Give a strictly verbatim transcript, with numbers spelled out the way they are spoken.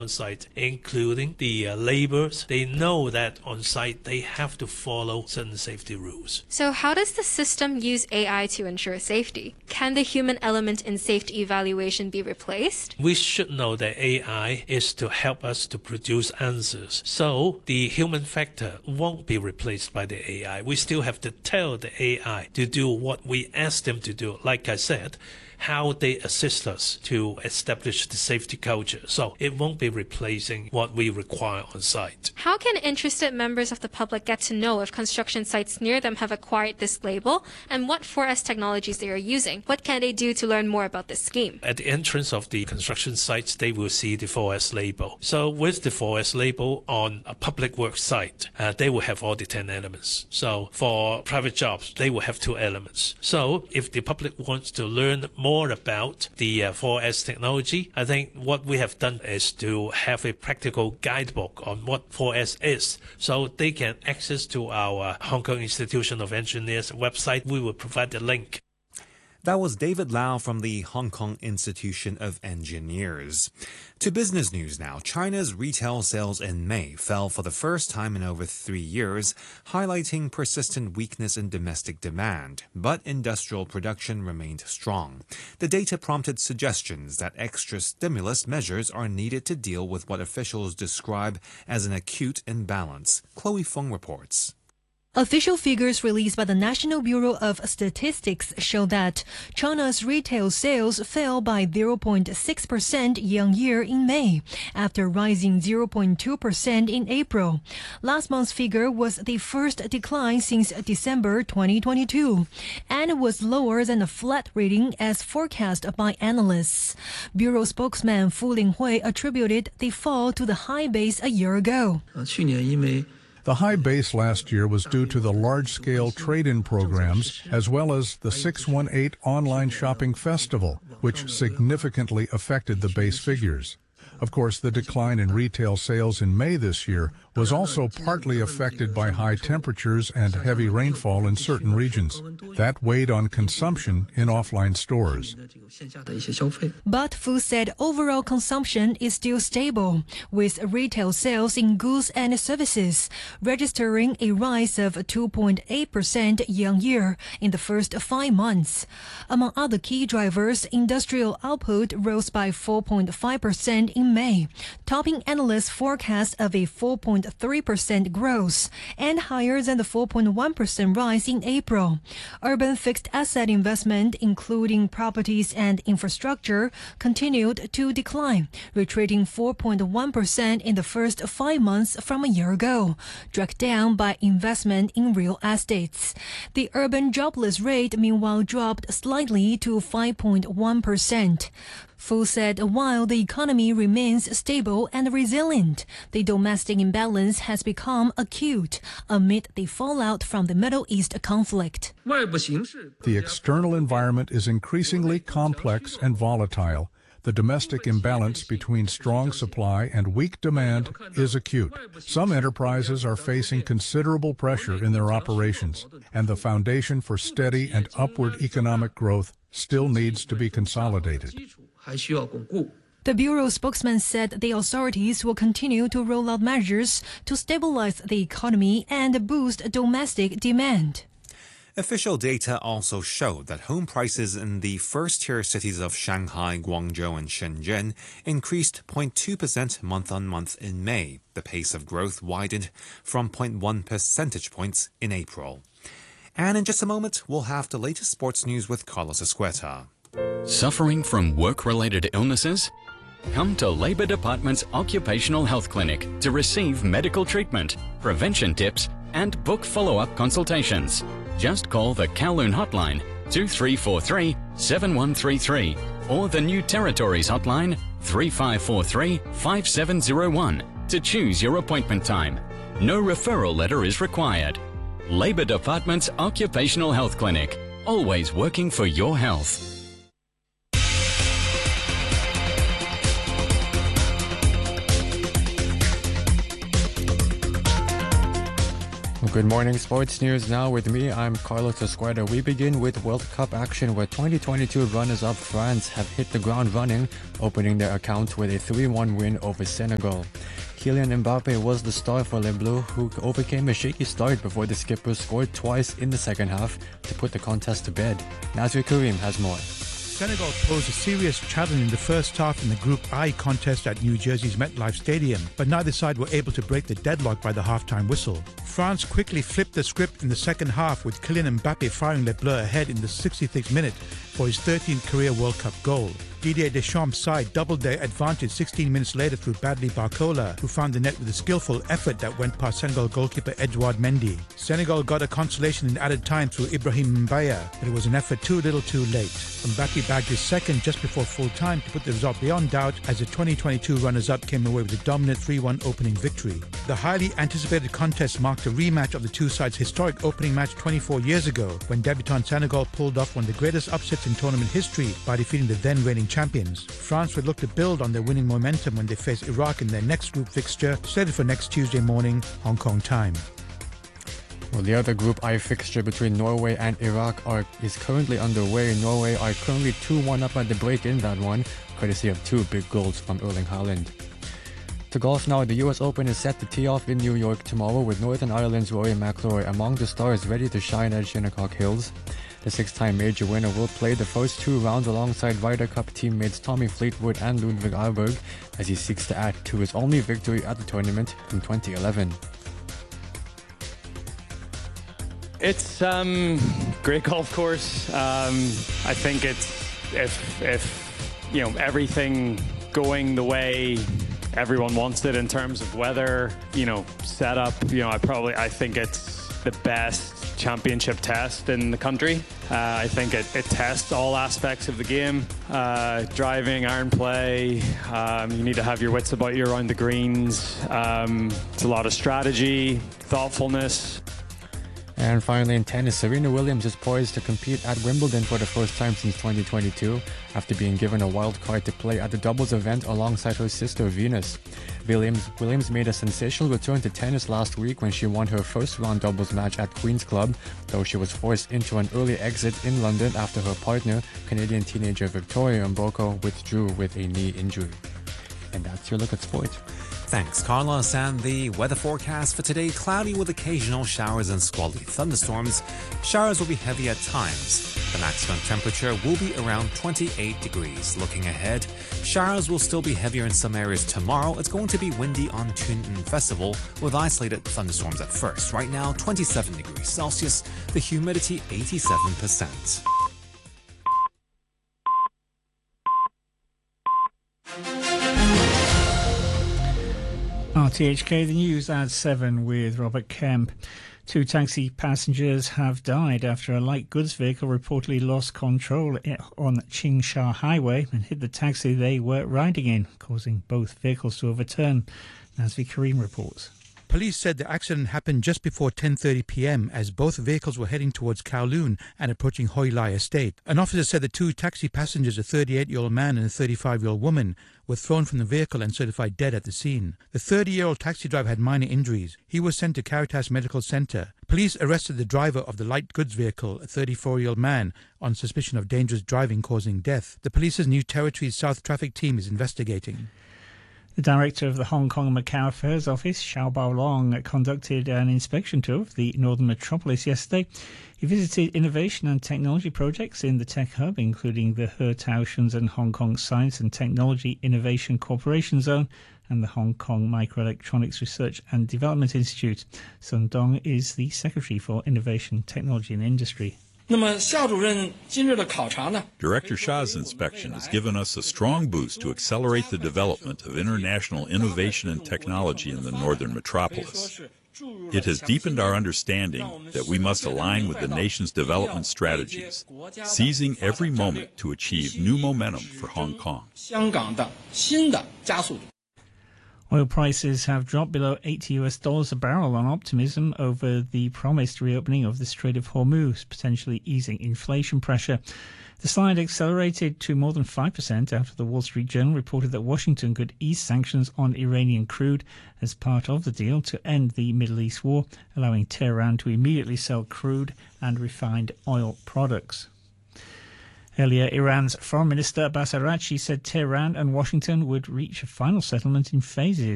on site, including the uh, laborers. They know that on site they have to follow certain safety rules. So how does the system use A I to ensure safety? Can the human element in safety evaluation be replaced? We should know that A I is to help us to produce answers. So the human factor won't be replaced by the A I. We still have to tell the A I to do what we ask them to do. Like I said, how they assist us to establish the safety culture. So it won't be replacing what we require on site. How can interested members of the public get to know if construction sites near them have acquired this label and what four S technologies they are using? What can they do to learn more about this scheme? At the entrance of the construction sites, they will see the four S label. So with the four S label on a public work site, uh, they will have all the ten elements. So for private jobs, they will have two elements. So if the public wants to learn more more about the uh, four S technology, I think what we have done is to have a practical guidebook on what four S is, so they can access to our uh, Hong Kong Institution of Engineers website. We will provide the link. That was David Lau from the Hong Kong Institution of Engineers. To business news now. China's retail sales in May fell for the first time in over three years, highlighting persistent weakness in domestic demand. But industrial production remained strong. The data prompted suggestions that extra stimulus measures are needed to deal with what officials describe as an acute imbalance. Chloe Feng reports. Official figures released by the National Bureau of Statistics show that China's retail sales fell by zero point six percent year-on-year in May, after rising zero point two percent in April. Last month's figure was the first decline since December twenty twenty-two, and was lower than a flat reading as forecast by analysts. Bureau spokesman Fu Linghui attributed the fall to the high base a year ago. The high base last year was due to the large-scale trade-in programs as well as the six one eight online shopping festival, which significantly affected the base figures. Of course, the decline in retail sales in May this year was also partly affected by high temperatures and heavy rainfall in certain regions. That weighed on consumption in offline stores. But Fu said overall consumption is still stable, with retail sales in goods and services registering a rise of two point eight percent year-on-year in the first five months. Among other key drivers, industrial output rose by four point five percent in May, topping analysts' forecast of a four point three percent growth and higher than the four point one percent rise in April. Urban fixed asset investment, including properties and infrastructure, continued to decline, retreating four point one percent in the first five months from a year ago, dragged down by investment in real estates. The urban jobless rate, meanwhile, dropped slightly to five point one percent. Fu said while the economy remains stable and resilient, the domestic imbalance has become acute amid the fallout from the Middle East conflict. The external environment is increasingly complex and volatile. The domestic imbalance between strong supply and weak demand is acute. Some enterprises are facing considerable pressure in their operations, and the foundation for steady and upward economic growth still needs to be consolidated. The Bureau spokesman said the authorities will continue to roll out measures to stabilize the economy and boost domestic demand. Official data also showed that home prices in the first-tier cities of Shanghai, Guangzhou, and Shenzhen increased zero point two percent month-on-month in May. The pace of growth widened from zero point one percentage points in April. And in just a moment, we'll have the latest sports news with Carlos Escueta. Suffering from work-related illnesses? Come to Labour Department's Occupational Health Clinic to receive medical treatment, prevention tips, and book follow-up consultations. Just call the Kowloon hotline two three four three, seven one three three or the New Territories hotline three five four three, five seven zero one to choose your appointment time. No referral letter is required. Labour Department's Occupational Health Clinic, always working for your health. Good morning, sports news now with me. I'm Carlos Escueda. We begin with World Cup action where twenty twenty-two runners-up France have hit the ground running, opening their account with a three one win over Senegal. Kylian Mbappe was the star for Les Bleus, who overcame a shaky start before the skipper scored twice in the second half to put the contest to bed. Nazri Karim has more. Senegal posed a serious challenge in the first half in the Group I contest at New Jersey's MetLife Stadium, but neither side were able to break the deadlock by the halftime whistle. France quickly flipped the script in the second half, with Kylian Mbappe firing Les Bleus ahead in the sixty-sixth minute for his thirteenth career World Cup goal. Didier Deschamps' side doubled their advantage sixteen minutes later through Badly Barcola, who found the net with a skillful effort that went past Senegal goalkeeper Edouard Mendy. Senegal got a consolation in added time through Ibrahim Mbaya, but it was an effort too little too late. Mbappe bagged his second just before full time to put the result beyond doubt, as the twenty twenty-two runners-up came away with a dominant three one opening victory. The highly anticipated contest marked a rematch of the two sides' historic opening match twenty-four years ago, when debutant Senegal pulled off one of the greatest upsets in tournament history by defeating the then reigning champions. France would look to build on their winning momentum when they face Iraq in their next group fixture, slated for next Tuesday morning, Hong Kong time. Well, the other Group I fixture between Norway and Iraq are, is currently underway. Norway are currently two one up at the break in that one, courtesy of two big goals from Erling Haaland. To golf now, the U S Open is set to tee off in New York tomorrow, with Northern Ireland's Rory McIlroy among the stars ready to shine at Shinnecock Hills. The six-time major winner will play the first two rounds alongside Ryder Cup teammates Tommy Fleetwood and Ludwig Ahlberg, as he seeks to add to his only victory at the tournament from twenty eleven. It's um great golf course. Um, I think it's if if you know everything going the way everyone wants it in terms of weather, you know, setup. You know, I probably I think it's the best championship test in the country. Uh, I think it, it tests all aspects of the game. Uh, driving, iron play. Um, you need to have your wits about you around the greens. Um, it's a lot of strategy, thoughtfulness. And finally in tennis, Serena Williams is poised to compete at Wimbledon for the first time since twenty twenty-two, after being given a wild card to play at the doubles event alongside her sister Venus. Williams, Williams made a sensational return to tennis last week when she won her first round doubles match at Queen's Club, though she was forced into an early exit in London after her partner, Canadian teenager Victoria Mboko, withdrew with a knee injury. And that's your look at sport. Thanks, Carlos. And the weather forecast for today: cloudy with occasional showers and squally thunderstorms. Showers will be heavy at times. The maximum temperature will be around twenty-eight degrees. Looking ahead, showers will still be heavier in some areas tomorrow. It's going to be windy on Tunton Festival with isolated thunderstorms at first. Right now, twenty-seven degrees Celsius. The humidity, eighty-seven percent. R T H K, the news at seven with Robert Kemp. Two taxi passengers have died after a light goods vehicle reportedly lost control on Qingsha Highway and hit the taxi they were riding in, causing both vehicles to overturn. Nazvi Karim reports. Police said the accident happened just before ten thirty p.m. as both vehicles were heading towards Kowloon and approaching Hoi Lai Estate. An officer said the two taxi passengers, a thirty-eight-year-old man and a thirty-five-year-old woman, were thrown from the vehicle and certified dead at the scene. The thirty-year-old taxi driver had minor injuries. He was sent to Caritas Medical Center. Police arrested the driver of the light goods vehicle, a thirty-four-year-old man, on suspicion of dangerous driving causing death. The police's New Territories South Traffic Team is investigating. The director of the Hong Kong Macau Affairs Office, Xiao Baolong, conducted an inspection tour of the northern metropolis yesterday. He visited innovation and technology projects in the tech hub, including the He Taoshun Hong Kong Science and Technology Innovation Cooperation Zone and the Hong Kong Microelectronics Research and Development Institute. Sun Dong is the Secretary for Innovation, Technology and Industry. Director Shah's inspection has given us a strong boost to accelerate the development of international innovation and technology in the northern metropolis. It has deepened our understanding that we must align with the nation's development strategies, seizing every moment to achieve new momentum for Hong Kong. Oil prices have dropped below eighty US dollars a barrel on optimism over the promised reopening of the Strait of Hormuz, potentially easing inflation pressure. The slide accelerated to more than five percent after the Wall Street Journal reported that Washington could ease sanctions on Iranian crude as part of the deal to end the Middle East war, allowing Tehran to immediately sell crude and refined oil products. Earlier, Iran's Foreign Minister Abbas Araghchi said Tehran and Washington would reach a final settlement in phases.